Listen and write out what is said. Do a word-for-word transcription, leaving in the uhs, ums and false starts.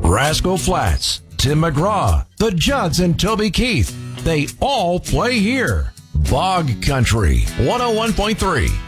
Rascal Flatts, Tim McGraw, the Judds and Toby Keith. They all play here. Bog Country, one oh one point three.